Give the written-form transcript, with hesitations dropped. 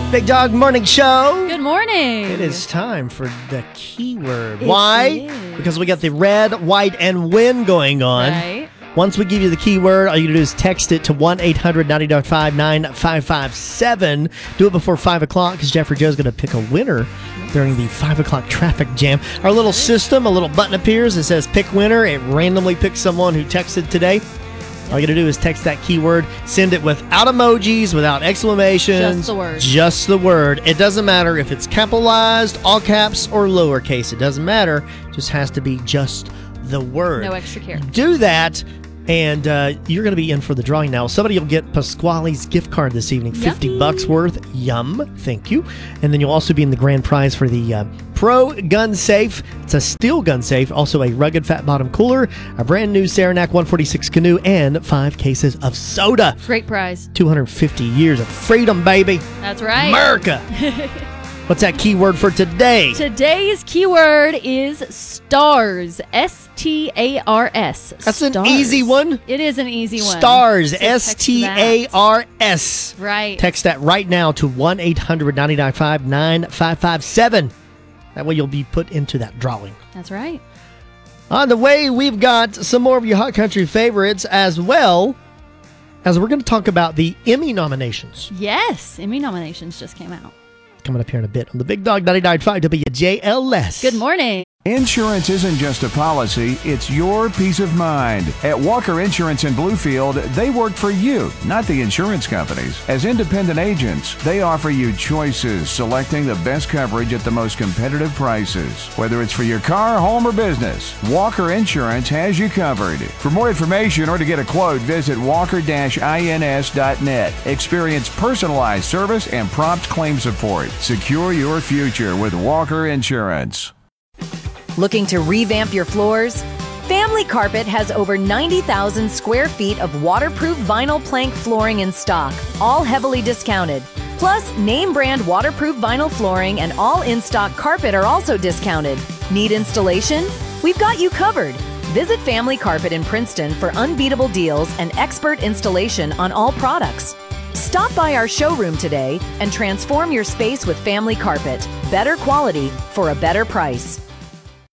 Big Dog Morning Show. Good morning. It is time for the keyword. Why? Because we got the red, white, and win going on. Right. Once we give you the keyword, all you got to do is text it to 1-800-995-9557. Do it before 5 o'clock because Jeffrey Joe's going to pick a winner during the 5 o'clock traffic jam. Our little system, a little button appears that says pick winner. It randomly picks someone who texted today. All you got to do is text that keyword, send it without emojis, without exclamations. Just the word. Just the word. It doesn't matter if it's capitalized, all caps, or lowercase. It doesn't matter. It just has to be just the word. No extra care. Do that, and you're going to be in for the drawing now. Somebody will get Pasquale's gift card this evening, $50 worth. Yum. Thank you. And then you'll also be in the grand prize for the Pro Gun Safe. It's a steel gun safe, also a rugged fat bottom cooler, a brand new Saranac 146 canoe, and 5 cases of soda. Great prize. 250 years of freedom, baby. That's right. America. What's that keyword for today? Today's keyword is stars. S-T-A-R-S. That's an easy one. It is an easy one. Stars. So text S-T-A-R-S. that. Right. Text that right now to 1-800-995-9557. That way you'll be put into that drawing. That's right. On the way, we've got some more of your Hot Country favorites, as well as we're going to talk about the Emmy nominations. Yes. Emmy nominations just came out. Coming up here in a bit on the Big Dog 99.5 WJLS. Good morning. Insurance isn't just a policy, it's your peace of mind. At Walker Insurance in Bluefield, they work for you, not the insurance companies. As independent agents, they offer you choices, selecting the best coverage at the most competitive prices. Whether it's for your car, home, or business, Walker Insurance has you covered. For more information or to get a quote, visit walker-ins.net. Experience personalized service and prompt claim support. Secure your future with Walker Insurance. Looking to revamp your floors? Family Carpet has over 90,000 square feet of waterproof vinyl plank flooring in stock, all heavily discounted. Plus, name brand waterproof vinyl flooring and all in-stock carpet are also discounted. Need installation? We've got you covered. Visit Family Carpet in Princeton for unbeatable deals and expert installation on all products. Stop by our showroom today and transform your space with Family Carpet. Better quality for a better price.